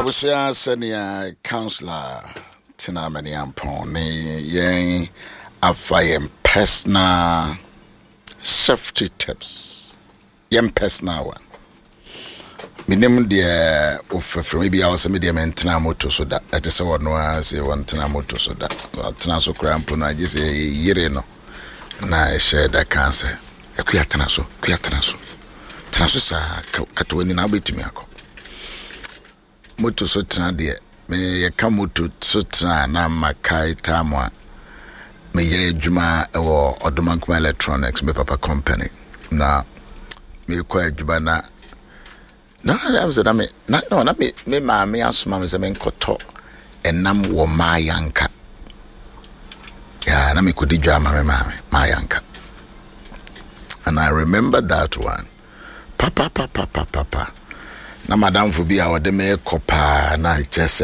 Abusia senior counselor Tina Maniampon yen afayem personal safety tips. Yen personal one. Minim de from maybe I was a medium and Tina moto so that at the so no say one Tina moto so that Tina so cramp no just a year no na share that cancer. Akuya Tina so sa katwani na betimi akọ. Moto so tena de me ye ka moto so tena na makai tamwa me ye adwuma ewo Odomankuma Electronics me papa company na me kwa adwuma na am say na me ma me asoma me say me nkoto enam wo mayanka ya na me kodi dwama me mayanka, and I remember that one papa na madam fu bia wode me kopa na chese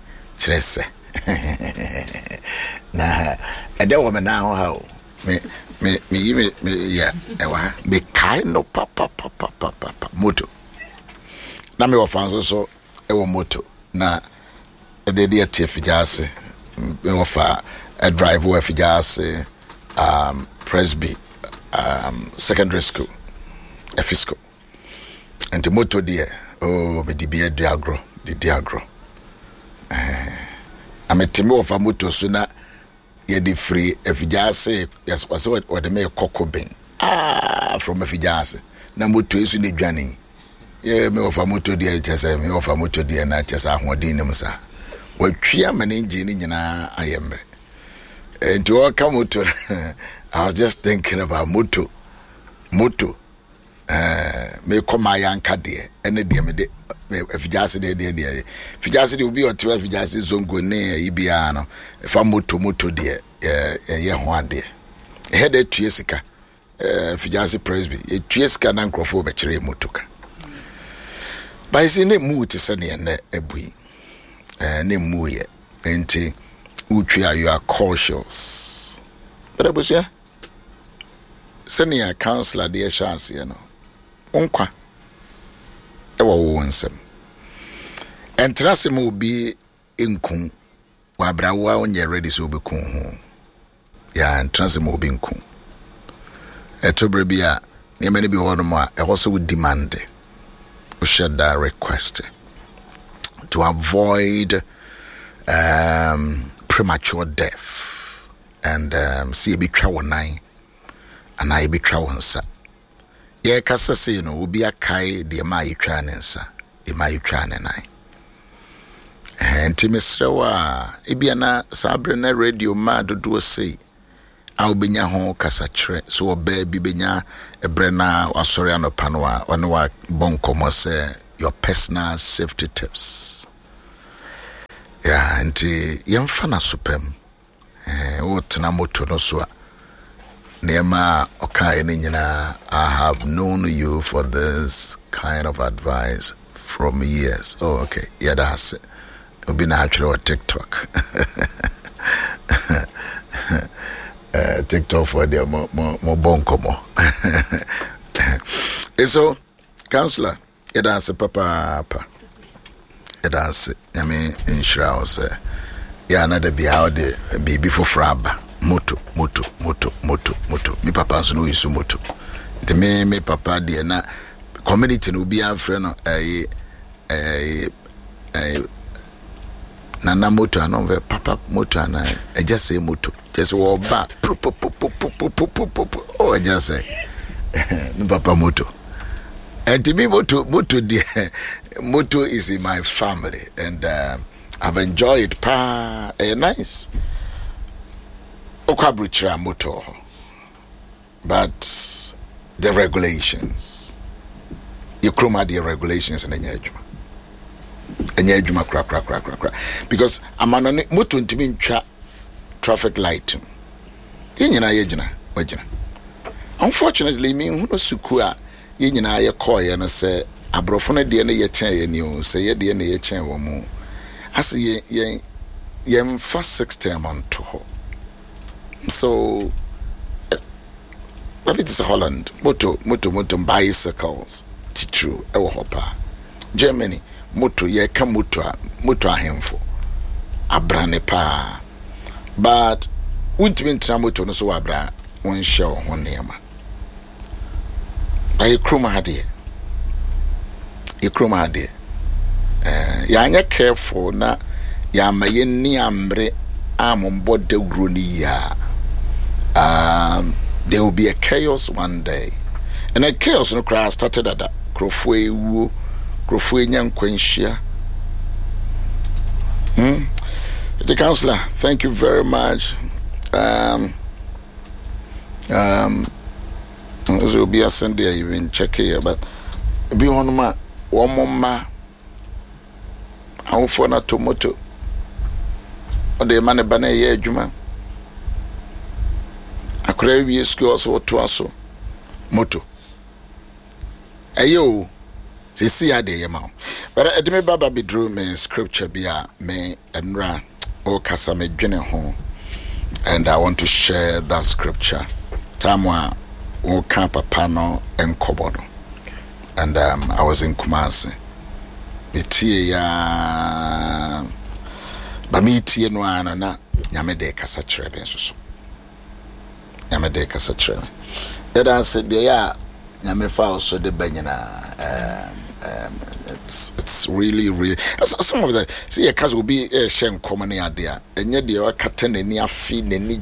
na ede wo me na ho me ya ewa me kai no papa moto na me wo fan so ewo moto na ede de atiafijase me wo fa a drive wo afijase Presby secondary school efisco and the moto there. Oh, me di bia diagro, di diagro. Ametime of a moto sooner ye di free efijase yes was what the me kokobin. From efijase. Na moto isu ni dwane. Ye me of a moto dia chese me of a moto dia na chese ahoden nim sa. Watwia mane engine nyina ayemre. And to all come moto I was just thinking about moto. Me koma yanka de ene de me de fijase de fijase de obi otewa fijase zongo ne ibia no fa moto de ye ho ade he de tuesika fijase Presby e tuesika na nkrofo be kire motoka by say ne mu te se ne na ebui ne mu ye enti utwa you are cautious but abusia senior counselor de chance you know onkwa ewa wo nsem entrase mo bi enkun wa brawa onye ready so be kun ho ya entrase mo bi enkun etobre bia ne many bi wono mo e ho so demand o should that request to avoid premature death and see be twa wonan and I be twa wonsa. Ye kasa say no obi akai de ma yitwa ne nsa de ma yitwa ne nan enti mesrewa ebia na sabre na radio ma dodo say a obenya ho kasa kire so oba bi benya ebre na wasori anopa no a one wa bonkomo say your personal safety tips ya enti yemfa na supem wo tena moto no so a Nema okay nyina I have known you for this kind of advice from years. Oh okay. Yeah, that's it. It'll be natural TikTok. TikTok for the more bonkomo. So counselor, yeah, that's it, papa. Yeah, that's it. I mean inshallah say yeah another be out there be before fraba. Moto mi papa so no isu moto de me papa de na community no bi afre no na moto anove papa moto na just say moto just wo ba oh just say mi papa moto and to me moto de moto is in my family and I've enjoyed nice Okabrichra motor, but the regulations, you chroma the regulations and Enyajuma crack. Because I'm on motor to mean traffic light. Yena. Unfortunately, me who sukua yena ye koi and say abrofone de ne ye chen ye new say ye de ne ye chen wo mu. As ye first 60 amount to ho. So, maybe it's Holland. Moto bicycles. Teacher, ewa hopa. Germany moto ye ka moto ahemfo abrane pa but wintimi ntra moto no so wabra won hye wo ho nema ayi kroma hade ya anya careful na ya maye ni amre amombo dawro ni ya there will be a chaos one day and a chaos no crash started at krofo ewu krofo nyankwanhia the counselor, thank you very much. So be a Sunday even check here, but be on my one more how for na tomato or the man bana ye juma. I crave ye skills or twaso moto. Ayo, see a day amount. But I me baba be drew me scripture be me and ran. O kasame dwene ho, and I want to share that scripture tamwa o ka papa no enkobo no. And I was in Kumasi etie ya ba mi tie no ana na nyame de kasa kire ben so nyame de kasa kire eda se de ya nyame fa so de banyina it's really some of the see a case will be a shen common idea and yet they are cutting any afi neni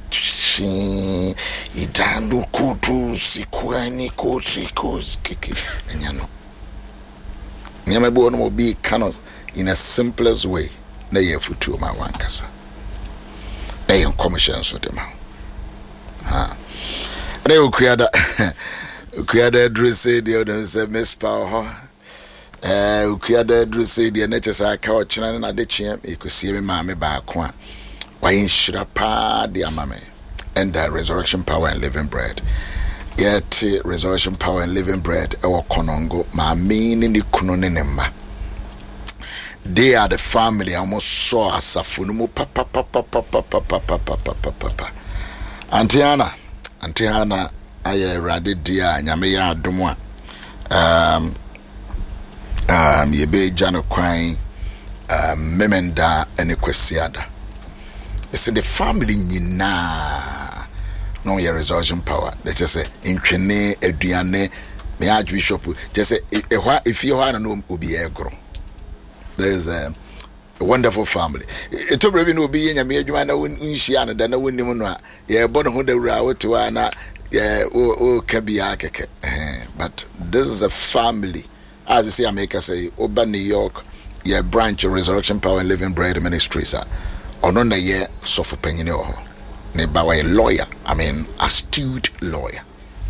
idando kutu sikuani kotrikos kiki and yano nyamebo no be cannot in a simplest way na ye futu ma wankasa na ye commission so dem ha na okuada address the other say miss power ukuada adrese de na chesa aka o chena na de chie ekosie me maame ba ko a wayin shira pa de amame and the resurrection power and living bread yet resurrection power and living bread e wo konongo maame ni ni kunu ne nemma they are the family almost so asafo no mu papa Antiana aye rade dia nyame ya adomo a yebe jano kwan memenda ene kwesiada it's in the family nyina no your resurrection power they just say intwene aduane me archbishop just say if you are no obi egro there's a wonderful family it to be no obi nyame adwuma na wonhia na da na wonim no a ye bo no ho dawura wotewa na ye o kabia keke but this is a family. As I say, I make say, Oba New York, yeah, branch of Resurrection Power and Living Bread Ministries. Or no, yeah, so for penny or a lawyer. I mean, astute lawyer.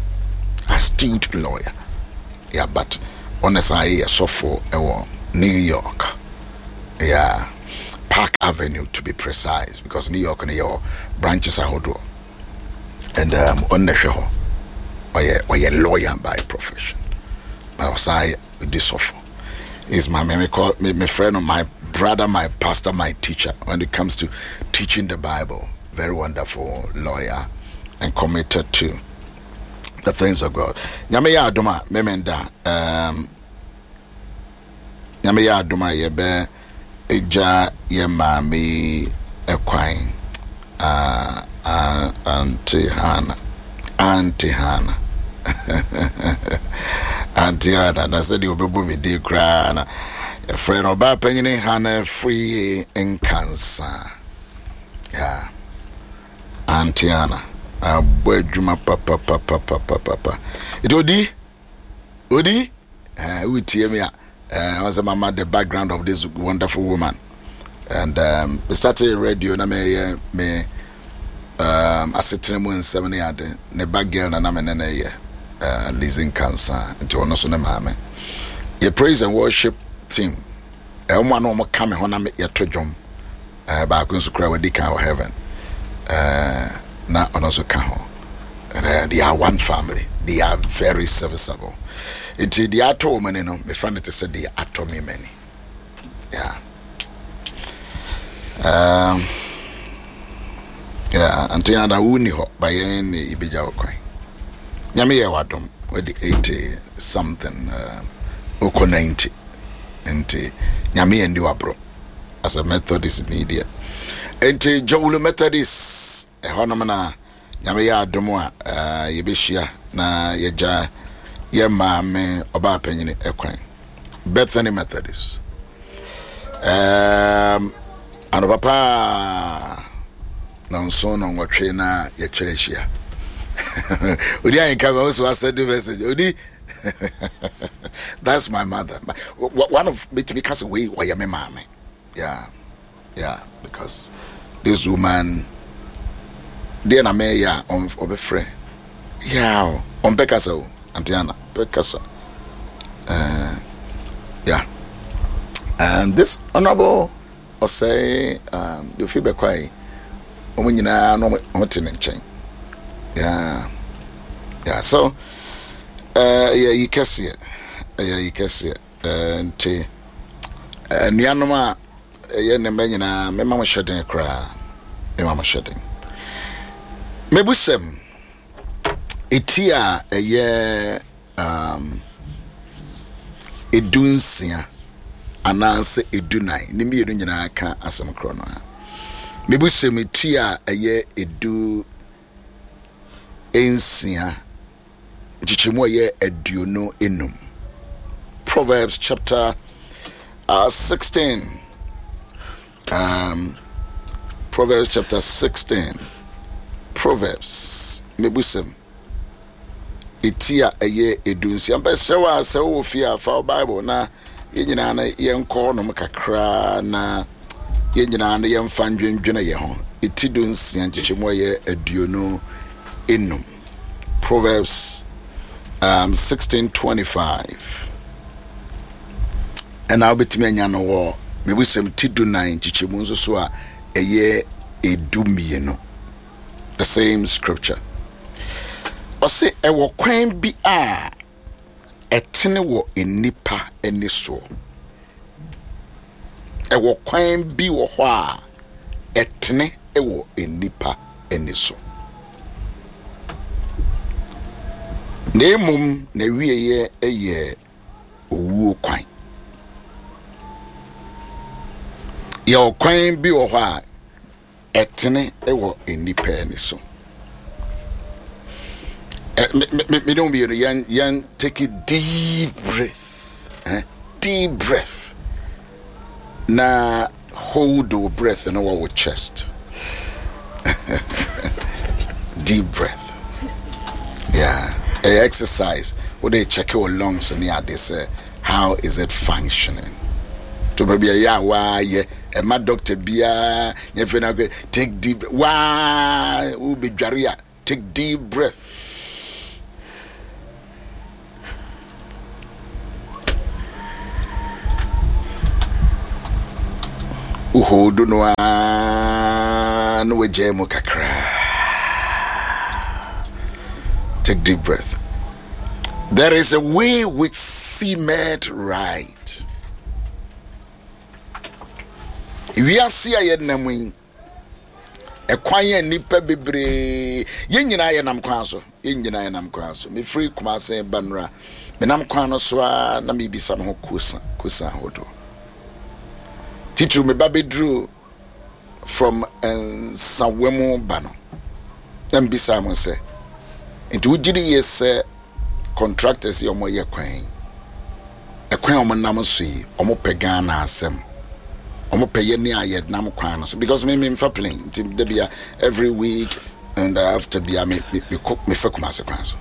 Yeah, but honestly, so for New York, yeah, Park Avenue to be precise, because New York and your branches are hodo. And on the show, or a lawyer by profession. I was this offer is my friend or my brother, my pastor, my teacher when it comes to teaching the Bible. Very wonderful lawyer and committed to the things of God. Nyame ya adoma memenda nyame ya adoma yebe eja ye mami ekwan Auntie Hannah Antiana, I said you be me de cry. A friend of Bapany Hannah free in cancer. Yeah, Antiana, a boy Juma papa. It Odi, we tear me. I was a mama the background of this wonderful woman, and we started radio. Na me I said 7 years. Ne bag girl na me na leasing cancer until no so na mama your praise and worship team one no come ho na me yeto dwom ba ko so kra wadi kan heaven na ono so ka ho and they are one family, they are very serviceable. It the ato many no me find it to say the ato me many. Yeah. Yeah, until I wuni ho by any ibija okwan. Nyame ye wadom with the 80 something oko 90. Enti nyame ndi wabro as a Methodist media. Enti Jowlu Methodist honom na nyame ya adomo a yebehia na yeja ye maame oba panyini ekwan Bethany Methodist. Ano papa na nso no nwotwe na ye twehia. Odi an ka ba so said the message. Odi that's my mother. One of me to me cast away why me mama. Yeah, because this woman, dear na me ya on obefre. Yeah, on Bekasa, Antiana Bekasa. Yeah, and this honorable or say the feedback quite. When you know, no chain. Yeah, so you can see it. You can see it. And Nianoma, me mama shedding cry. Me mama shedding. Mebusem, etia a year, edunsia, ananse edunai. Nimi edunina ka asem krono. Mebusem etia a year edu ensia. Jichimo ye eduno enum. Proverbs chapter 16. Proverbs chapter 16. Proverbs mebusem etia eye edunsi ampa sewa se wo fia fa Bible na yenyina na yenko no kakra na yenyina na yemfa ndwendwena ye ho etidunsi anchichimo ye eduno enum. Proverbs 16:25. And I'll be to me anyano wo mebusem tidunan chichemu nso so a eye edumie. The same scripture. Or say ewo kwan bi a etene wo enipa eni so. Ewo kwan bi wo ho a etene ewo enipa eni so. Nemum na wieye eye owuo kwan. Your kwan bi wo ho a etene ewo enipa eni so. Me don't be yan take a deep breath. Deep breath. Na hold your breath in our chest. Deep breath. Yeah. A exercise where they check your lungs and they say, how is it functioning? To be a ya why a mad doctor bia take deep why be jaria. Take deep breath. Uhodu no wejemo kakra. Take deep breath. There is a way which seemeth right. We are seeing naming a quiet nipa bebre. Yenyina yenam kwanso. Yenyina yenam kwanso. Me free kumase banra. Me nam kwano swa na me bisa ho kusa hodo. Teacher me baby drew from Sawemu Bano. Then bisa mo say. Into ujiri yes contractors yomo ye kwan. E kwan omo nam so yi omo pega na asem. Omo peye ni ayed nam kwan so because me mfa plane nti de bia every week and I have to be me cook me fakuma se kwan so.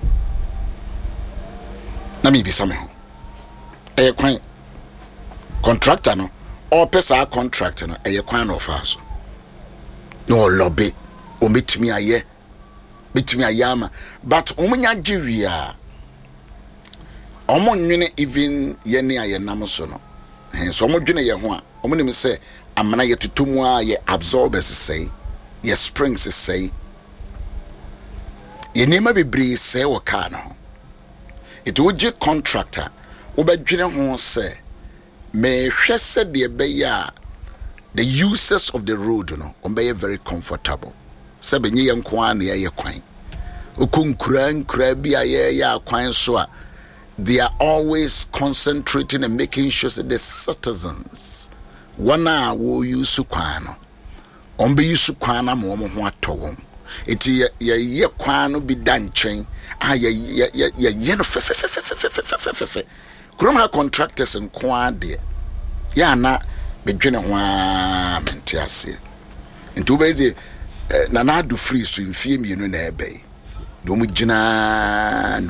Na me bisa me ho. E kwan contractor no or pesa contract no e kwan no fa so. No lobby o metimi aye betimi ayama but omunya giwia omonwene even ye ne ayenam so no so omodwene ye ho a omonim se amana ye tutumu a ye absorbers say ye springs say ye nema bebre say wo car no it would contractor wo bedwene ho say me hwese de be ya the users of the road no be very comfortable. Sebenye ye nko an ye kwan okunkura nkura bia ye ya kwan so a they are always concentrating and making sure that the citizens wana wo use kwano ombe use kwana mo ho atowon eti ye kwano bi danchen ye no fe krom ha contractors nko ade ya na bedwene ho a mentiase nti obezi na na do free so mfie mienu na ebe do mu gina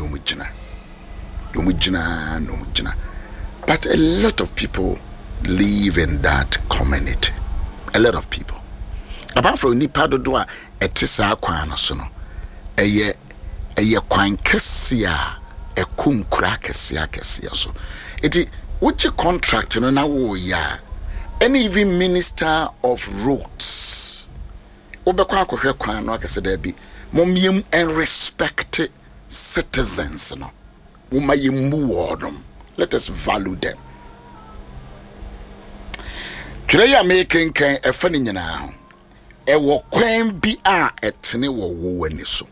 but a lot of people live in that community. A lot of people. Apart from nipa dodo a etisa kwan no so no. Eye kwan kesia ekunkura kesia so. Iti which contract no na wo ya. Any even minister of roads. Obekwa akohwe kwan no akese da bi. Momyem and respect citizens no. Let us value them. Today I making a funny now. E wo kwan bi a etene wo wani so.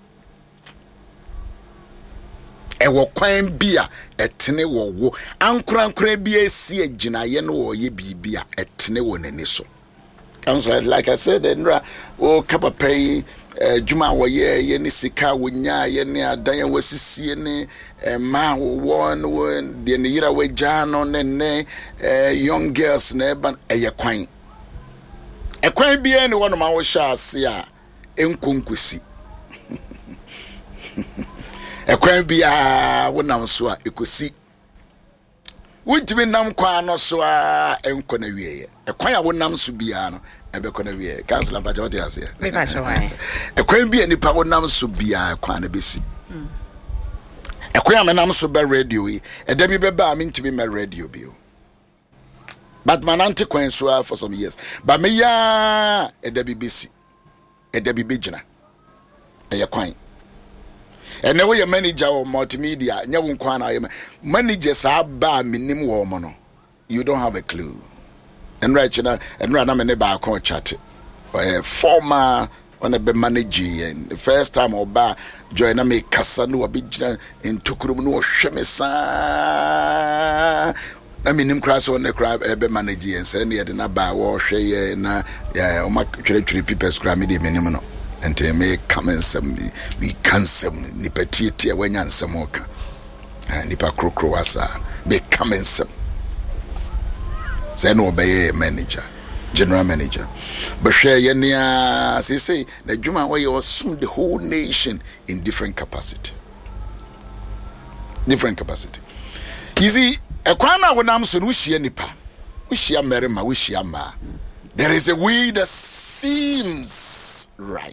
E wo kwan bi a etene wo ankran bi esi aginaye no wo ye bibi a etene wo nani so. Council, like I said, Endra o kapa pay juma wo ye ni sika wonya ye ni adan wasisi ni ma won de ni yira we jano ne young girls na ban eye kwan bi ni won ma wo sha ase a enkonkosi ekwan bi a wonam so a ekosi wutimi nam kwa no so a enkona wieye ekwan a wonam so bia no ebekona wieye council mpacha what you say me pacha why ekwan bi anipa wonam so bia ekwan na besi ekwan a menam so be radio yi eda bi be ba me ntimi me radio bio but manante kwan so for some years but me ya eda bi besi eda bi begina eye kwan and now your manager or multimedia, managers are bad minimum woman. You don't have a clue. And right now, and right now, I'm never a chat. Former on a manager, and the first time or bar join a make Casano a big in Tukurum no Shemesa. I mean, him cross on the crab, ebe manager, and send you at an abba or share, and yeah, or my people scram the minimum. And they may come and some we cancel nipetiti when yan samoka nipa krokro asa may come and some then obey manager general manager but share yenia as they say the juma where you assume the whole nation in different capacity you see a kwana when I'm so wishi nipa wishi merima wishi ma there is a way that seems right.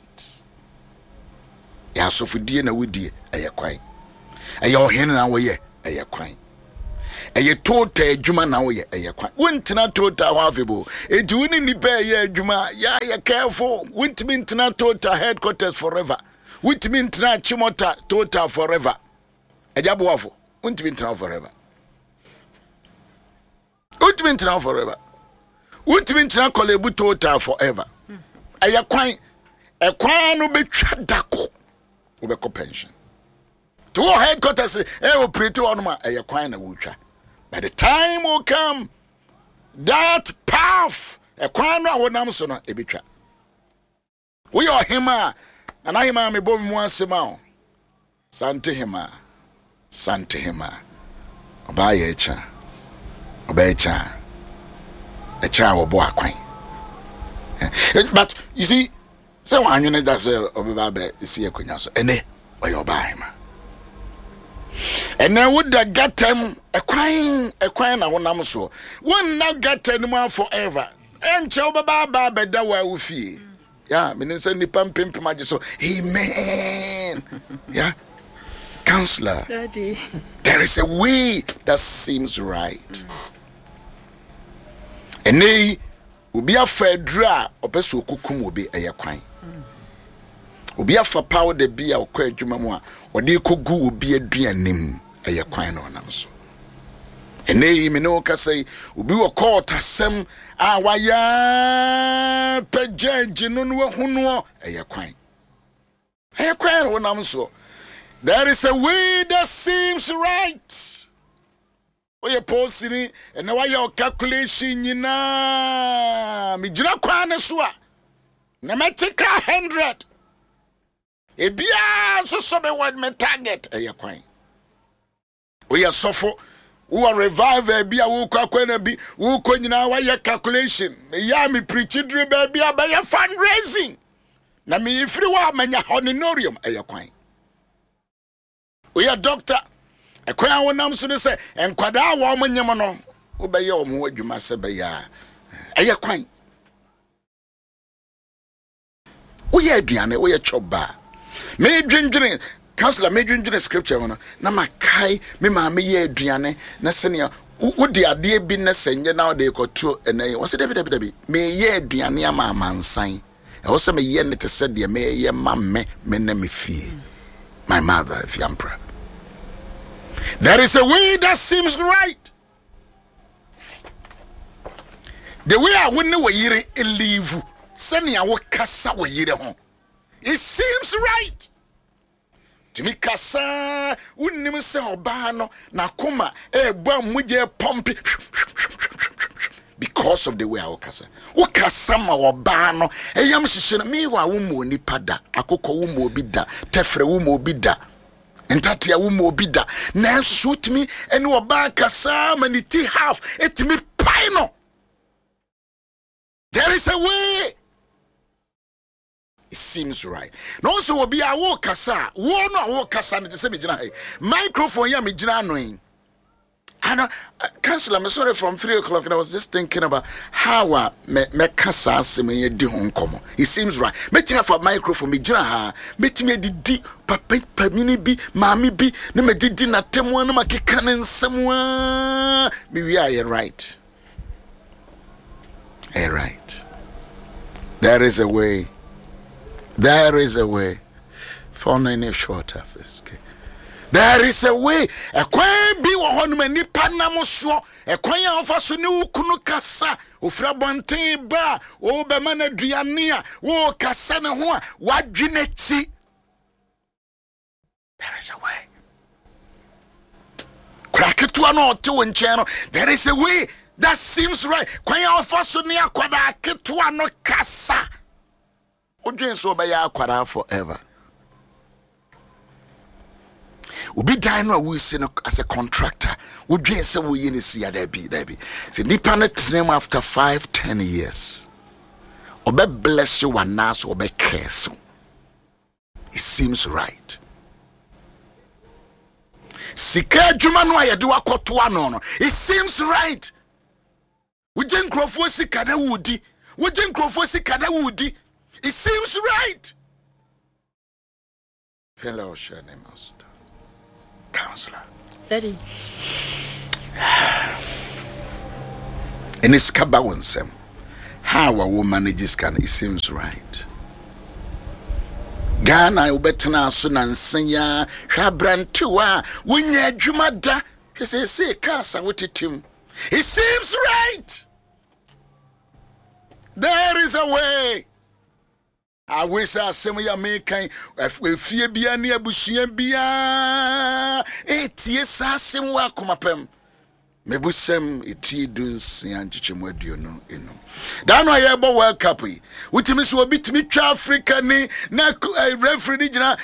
Ya so fudie na wudie eye kwan. Eye ohene na wo ye eye kwan. Eye tota adwuma na wo ye eye kwan. Wontina tota ho afebo. Enti woni nipa ye adwuma ya careful. Wontimi ntina tota headquarters forever. Wontimi ntina chimota tota forever. Ejabo afo. Wontimi ntina forever. Wontimi ntina forever. Wontimi ntina kolebu tota forever. Eye kwan. E kwan no betwa dako. Ubeko pension. To all headquarters, operate on my a kwan na wutwa. By the time will come, that path a kwan na wonam so no ebetwa. We are hima, and I am me bom once ma. Sante hima. Obaye echa. Echa wo bo akwan. But you see, so one you know that's obabe see akonya so ene oyo baima and then would that get them a crying na wonam so one now get them forever and chow baba beda wa ufi yeah meaning say ni pam maji so amen yeah counselor daddy there is a way that seems right and they obi afadra opeso okukum obi eye kwan obi afa power de bia okwa adwuma mu a ode kogu obi aduanim eye kwan no nam so enei me no ka say obi wo court asem a waya pejage no no hunu eye kwan no nam so There is a way that seems right. Oh, you're posting and now you're calculation, you know. Me jina kwane swa. Na me take 100. Ebia so be what me target. Eya kwan. We are suffer. Who are revive ebia who kwakwana bi who ko nyina wa your calculation. Me ya me preach dre baby abaya fundraising. Na me ifri wa manya honorarium eya kwan. We are doctor. A crown one am so say, and Quada woman Yamano, obey your mood, you must say, Baya. A quaint. We are Diana, we are choba. May drink, Councillor, may drink scripture. Namakai, me mamma, ye Diana, Nasenia. Would the idea be Nasenia now they got true and they was it may ye Diana man sign. I also may ye to said, dear, may ye mamma, me name me fee. My mother, if you emperor. There is a way that seems right. The way I wouldn't leave, sending our casa way. It seems right. To me, Casa wouldn't even say Obano, Nakuma, bomb with your pump because of the way our Casa. What Casama or Bano, a young shishina me wa umu ni pada, Akoko umu bida, Tefre umu bida. And that ya woman be da. Now shoot me and no back a sam and it half it me pino. There is a way. It seems right. No, so will be a walk asa. One walk asa the same microphone ya me knowing. And Councillor, I'm sorry from 3 o'clock and I was just thinking about how me kasa simi di hon komo. It seems right. Meeting for microphone me jina meet me di papa mini bi mami bi ne me di na temu na makeka ne nsem me we are right. Right. There is a way. There is a way. For any short office. There is a way. A quay be one many panamo a quay of us new kunukasa, Ufrabonte ba, O Bemana Driania, O Cassana Hoa, what Ginetsi. There is a way. Crack it to an or two in channel. There is a way that seems right. Quay of us near Quadak to an casa. O James Obaya Quada forever. Ubi dino we see as a contractor. Would you say we in see there be? Say Nipanet name after 5-10 years. Obe bless you one nas obe curse. It seems right. Sika Jumano ya do no. It seems right. We didn't grow for Sikada Woody. We didn't grow for Sikada Woody. It seems right. Fellow Shanemost. Counselor. Daddy. And it's kabawonsem. How a woman manages can it seems right. Ghana ubetana sunan senya shabrantua winya jumada. He says say casa with him. It seems right. There is a way. I wish I some ya making if you be a near bushian bia 8 years asim wa kumapem mebusem iti duns yan chichimwedu no eno dan wa ye bo world cup yi wutimi so obitimi twa Africa ni na referee ni gina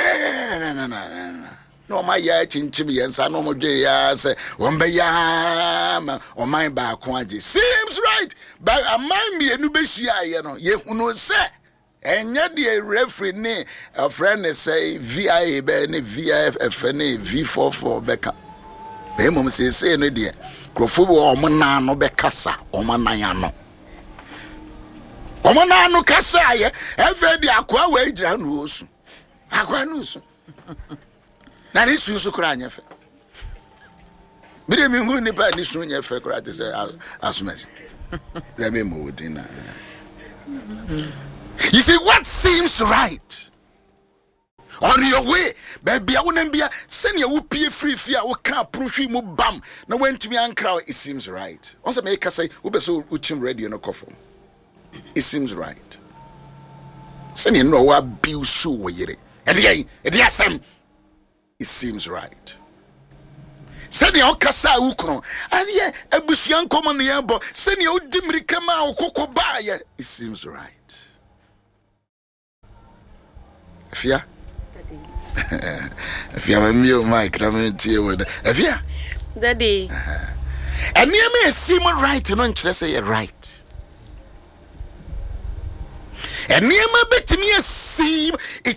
no ma ya chinchim yensa no mo dwe ya se wombe ya ma o man ba ko age seems right but amman me enu be hia ye no ye hunu se enya de referee ni a friend say VIA be ni VIF ni V44 beka be mom say no de krofo bi o mo na no be kasa o mo nan ano o mo na no kasa ye efe de akwa wa gira no osu akwa no osu na ni su kura anya fe bi de mi hu ni pa ni su nya fe kura te say asumesi let me move dinner. You see what seems right on your way, baby. I wouldn't be send you pay free fear. We can't prove you more bam. Now when to me and crowd, it seems right. Also make us say we be so team ready on a coffin. It seems right. Send you know what bill shoe we yere. And the same. it seems right. Sani okasa ukro anye abusuan komo ne yebo sani odimirika ma okoko baaye, it seems right. Afia me mic ramentie wona afia daddy and me seem right no nkyere say right. And near betimi seem it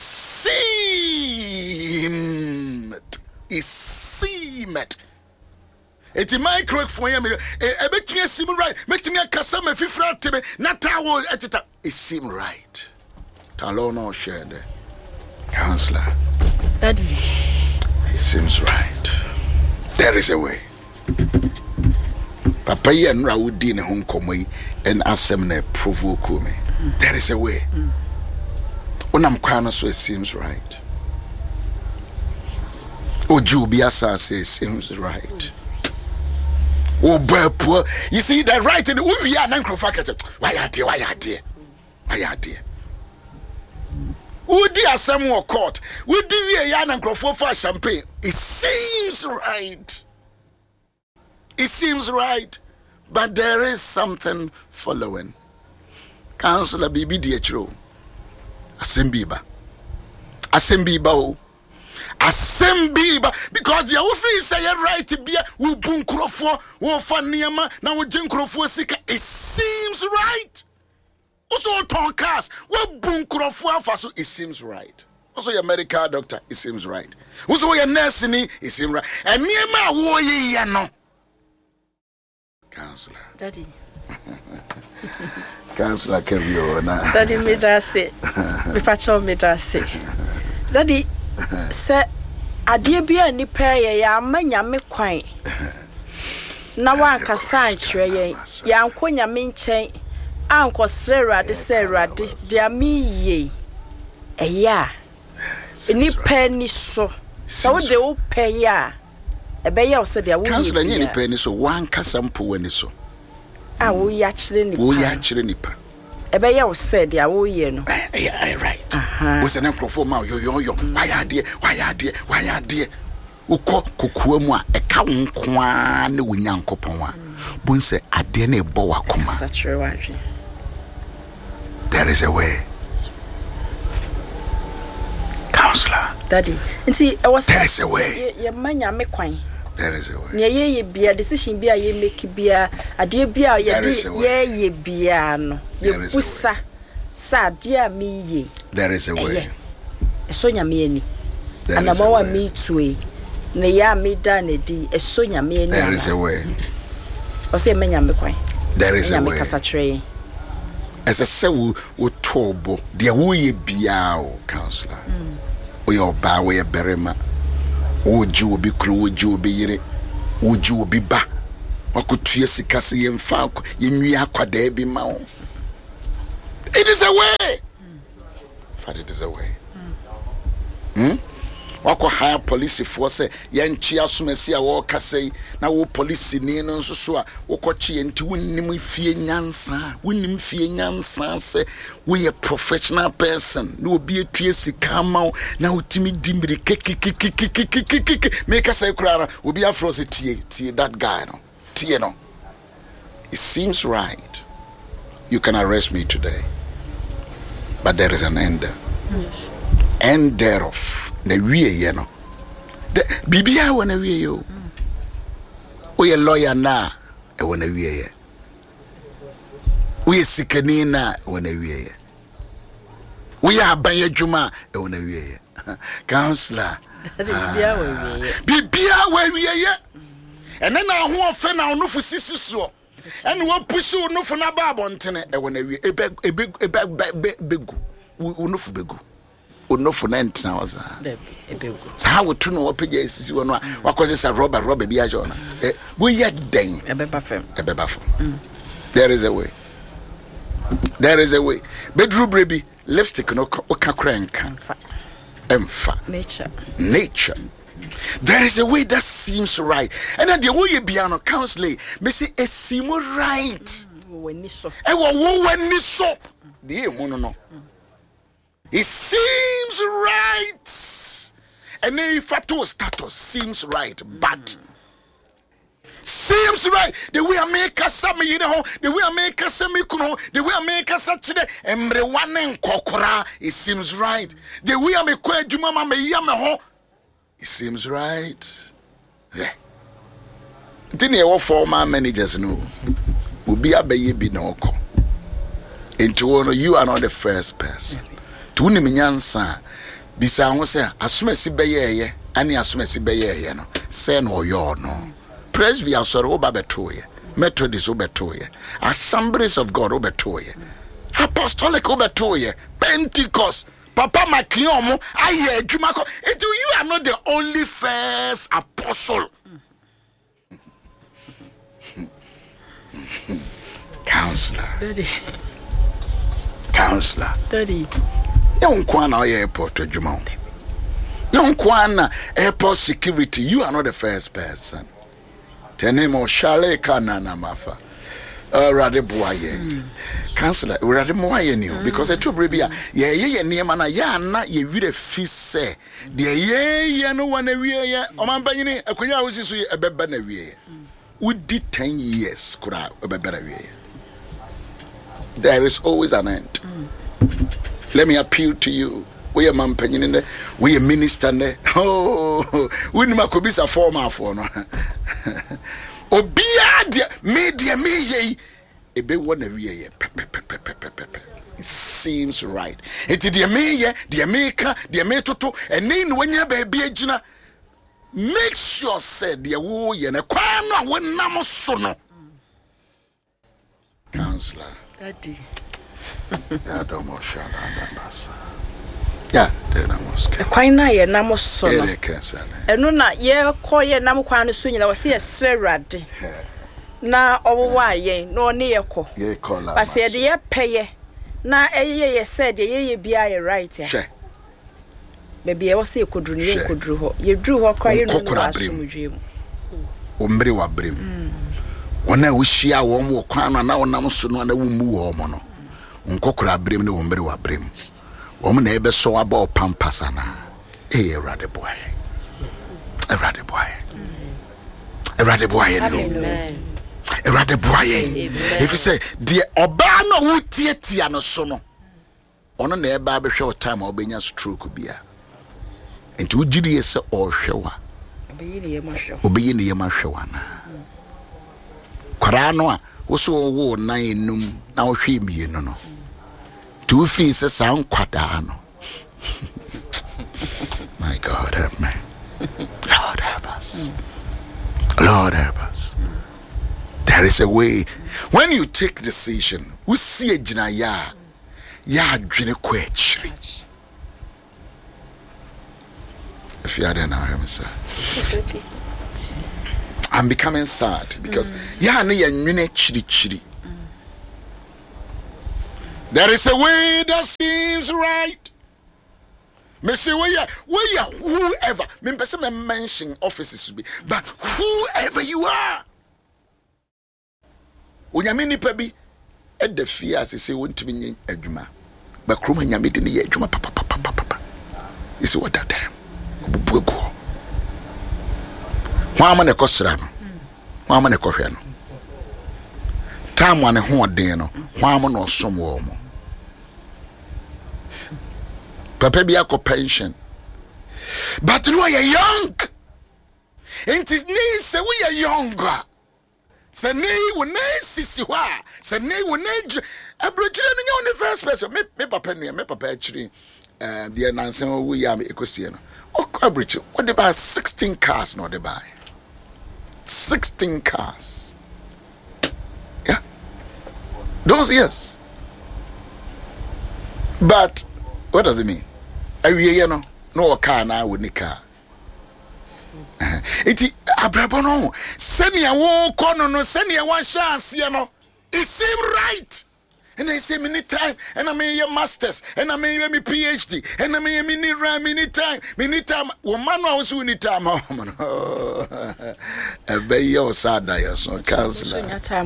seemed it's my correct for you. A betimi seem right. Make me a kasama fifra tebe natawo etita. It seem right. Talono shared counselor. Daddy. It seems right. There is a way. Papa and Raudi ne home come and asem ne provoke me. There is a way. Unam kwana so it seems right. Oju biasa say it seems right. Oh, poor. You see that right in the we are nankrofaket. Why are dear? Who dear some more court? We do a yan and for champagne. It seems right. It seems right. But there is something following. Councillor Bibi Dietro. Asembiba. Because the office say right to be we bunkrofo wo fa niema na wo jenkrofo sika. It seems right. Also toncast we bunkrofo afa so it seems right. Also your medical doctor, it seems right. Also your nurse ni it seems right. And niema wo ye no. Councillor. Daddy. Councillor Kevio na. Daddy me dase. Me pacho me dase. Daddy se adie bia ni pa ye ya amanya me kwan. Na wa kasa ankyere ye. Ya ankonya me nchen. Anko serade serade dia mi ye. Eya. Ni pa ni so. So de wo pa ya. Ebe ya o se dia wo. Councillor ni pa ni so wan kasa mpo wani so. Wo ya kire ni pa. Wo ya kire ni pa. Ebe ya o se dia wo ye no. Yeah, right. We say na microphone ma yo. Why are there? Uko kokua mu a eka wonkoa ne wonyankopon a. Bun say ade na ebo wakoma. There is a way. Counselor. Daddy. Nti e was there is a way. Ye manya me kwan. There is a way. Ne ye bia decision bia ye make bia ade bia ye bia no. Ye busa sa dia mi ye. There is a way. So nyame ani. Anamawa mi tue. Ne ya mi da ne di so nyame ani. There is a way. O se menya me kwan. There is a way. Nyame kasa tre. Ese se wo tobo de wo ye bia o counselor. O yo ba wo ye berema. O ju obi kru o ju obi yire. O ju obi ba. Wakutua sika se ye mfa ye nwi akwada bi ma wo. It is a way. Father, it is a way. Wako hire police force yanchi asumesi a wo kase na wo police ni no nso so a wo koche enti wonnim fie nyansa se we a professional person na obi atue sika ma na otimi dimire kekekekekekekeke make us say kura obi afro se tie that guy no tie no. It seems right. You can arrest me today, but there is an end. Yes. End thereof. Na wie ye no. The bibia wona wie yo. We a lawyer na e wona wie ye. We sikani na wona wie ye. We aban adwuma e wona wie ye. Counselor. Bibia we wie ye. And then na ho ofe na onufu sisi so. And wo push onufu na ba abontene e wona wie begu. Onufu begu. Onufu na entina was ebegu. So how we tunu opege sisi wono wakoze sa rubber bi ajo na. We ye den ebeba fam. There is a way. There is a way. Bedroom baby lipstick no okakra nka. Emfa. Nature. There is a way that seems right. And then the way you be an counselor, me say it seems right. When so. The no. It seems right. and then fatal status seems right, but seems right. The way I make us some, you know, the way I make us some, the way I make us such a one and kokora, it seems right. The way I make Jumama me yamaho, it seems right. Yeah. Didn't you for my managers know? Will be a baby no co. Into you are not the first person. To Nimian sa, Bisa say, Asumesi Baye, any Asumesi Baye, no, send or your no. Presbyterian sorrow obetoye, Methodist obetoye, Assemblies of God obetoye, Apostolic obetoye, Pentecost, Papa Makiomo, I hear Jumako. You are not the only first apostle. Counselor. Daddy. Counselor. Daddy. Young Kwana airport to Jumon. Young Kwana airport security. You are not the first person. The name of Shale Kanana Mafa. Radeboye. Counselor, Radeboye knew because I told Bribia, near mana yana, ye read a feast say. The no one a year, or man banging a quia was a better year. Would did 10 years could I a better year? There is always an end. Let me appeal to you. We are man penny in there, we are minister there. Oh, we could be a former for no. Obia media me a big one of ye. It seems right. It is the America, the America, and then when you baby Gina, make sure said the woo and a quana when Namosono. Counselor, Daddy. I don't know, Shana. Yeah, then I must get quite nigh Namosono. And no, not ye call ye Namuquan swing. I was here, Sir Raddy. Na why ye no near call. Ye call. I said, ye pay. Na ye said, ye be a right. Maybe I was say could drew you drew her crying on the dream. Umbre wa brim. When I wish ya one more crown and now Namosono and a woman mono. Unkokura brim no umbre wa brim. Woman ever saw about Pampasana. Eh, rather boy. A rather boy. A rather boy. A rather boy. If you say, dear Obano would Tiano sono. On a near barber show time or being a stroke beer. And to Julius or shower. Obeying the Yamashawana. Coranoa was so war 9 noon. Now she be no. 2 feet a sound quadano. My God help me. Lord help us. Lord help us. There is a way. When you take decision, we see a jina ya jine kwechri. If you are there now, sir. I'm becoming sad because ya ne ya nwene chiri. There is a way that seems right. Me say where whoever. Me person mention offices be, but whoever you are. Onyame nipa bi e da fie as say wontimi nyen adwuma. Ba kroma nyame de ne ye adwuma papa. Isi what that damn. Obubu egu. Wa ma ne kosra no. Wa ma ne kohwe no. Time one ho den no. Wa ma no som wo mo. Papa be a pension. But no, you're young. It is me, say we are younger. Say nay, when nay, sissy, say nay, when nay, a brother in the first person. Me papa actually, the announcement we are Ecosiano. Oh, Cabridge, what they buy 16 cars, no, they buy 16 cars. Yeah, those years. But what does it mean? No car now with car. It abrabono. Send ya one corner, no send ya one chance, you know. It seems right. And I say many time, and I mean your masters, and I mean my PhD, and I mean many time. Woman was winning time. A very sad day, so counselor. A time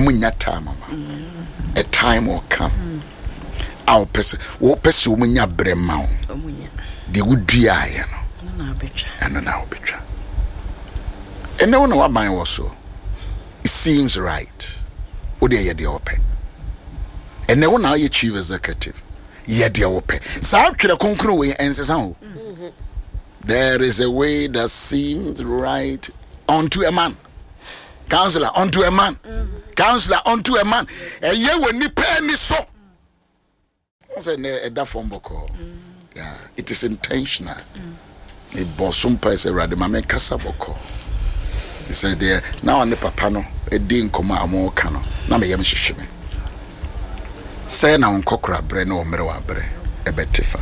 will come. Our person, what person when you bremau, the would dry, And now betra. And no one what mine was so. It seems right. What they the open. And no one now you chief executive. Yet the open. South Kira Concru way and says, there is a way that seems right unto a man. Counselor unto a man. Counselor unto a man. And ye will ni penny so. I said, a form boko. Yeah, it is intentional. A bossum pass a radimame casaboko. He said, there now on the papano, a ding coma more cano. Now me yam shishime. Say now on cockra brain or meroabre, a betifa.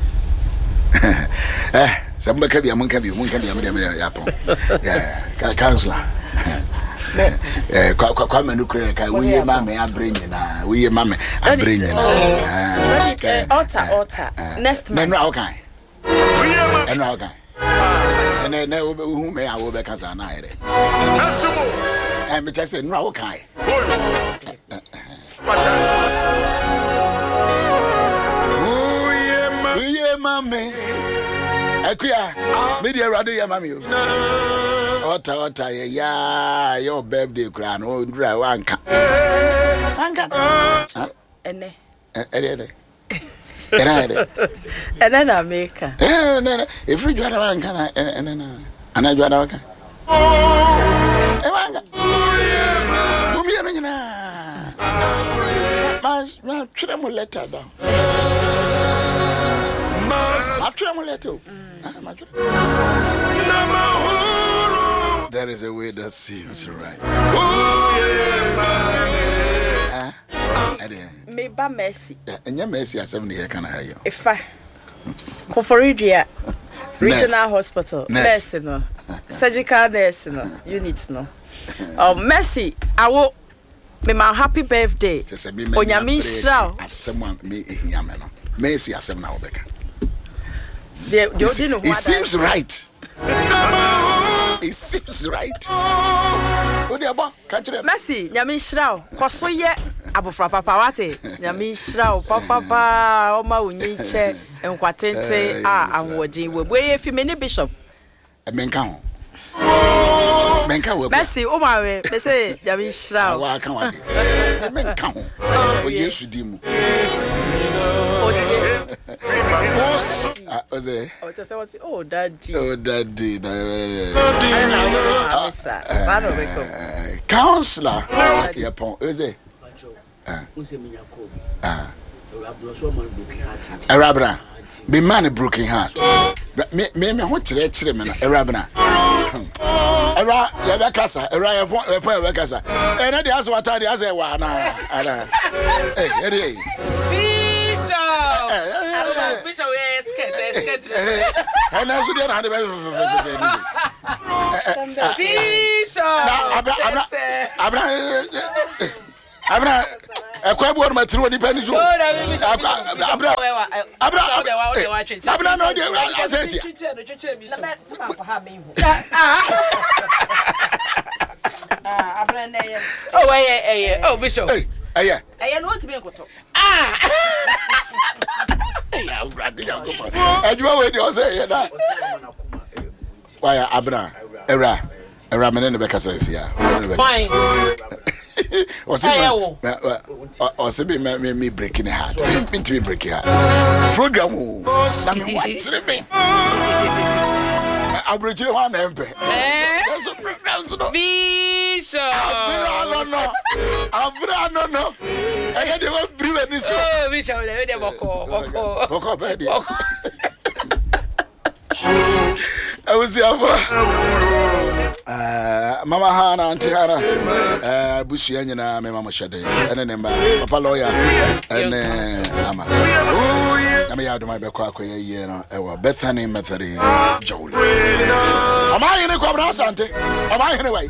Somebody can be a monkey, one can be a apple. Yeah, counselor. Come and look at we, mammy, I bring you now. We, mammy, I bring you now. Altar. Next man, okay. And okay. And then who may I will be as an eye. And I said, no, okay. Mammy. Akuya, media radio ya mami. Ota ya your birthday crown o ndra wanka. Wanka. Ene. Ene na America. If you jwara wanka na ana jwara wanka. Wanka. Mumi ya nyina. Mas chira mo letter down. There is a way that seems right. Me ba mercy. And your mercy has 7 years. Can I hear you? If I Koforidia Regional Hospital, nurse no, surgical nurse no, unit no. Mercy, I will me my happy birthday. Onyami shao. As someone me hiameno. Mercy as someone obeka. It seems right. It seems right. Mercy, Nyami Shrao, Kosoye, Abufra Papa Wate, Nyami Shrao, Papa, Oma Uniche, and Quatente, and Wadi, where if you many bishop. A menka. Mercy, Oma, they say, Nyami Shrao. I can't. Menka. Oh, yes, you do. Oh, daddy. Counselor. Arabra. Be man a broken heart. Me what to let him Arabna. Era Yabakasa, Era Yabakasa. And I asked what I asked. Hey, Bishop, and I should have a quite word my true depends on oh, Bishop. I know to be a photo. And you already say that. Why, Abra, Era, man in the back says here. Or say me breaking a heart. Me to be breaking heart. Program. What's the mean? I'll bring you one MP. That's a program. No. I had never breathed this. Oh, we shall never walk. I was Mama Hana, Auntie Hana, Bushiana, Mama Shade, and then Papa Lawyer, and Ama. I may have my back, Bethany Methodist, Jolie. Am I in a cobra, Sante? Am I anyway?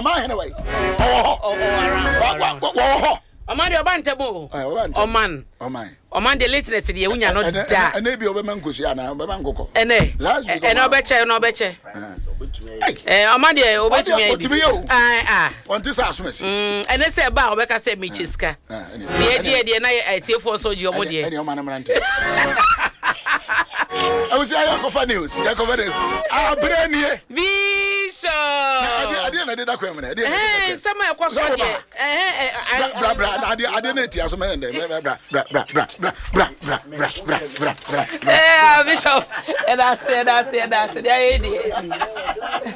Oh, Amadi Obantabo. Oh man. Oman the lateness the unya no da. And maybe Obeman Kusiana, Obemango. Last week, no beche. Amadi Obetumi. Want this house, and they say about Obeka said Michiska. The idea, the night I take for so your money. I was saying Yakofa news. Yakofa news. Ah, Brenie. Bishop. I didn't that question. Some of course. I didn't tell some man. Bishop. And I said,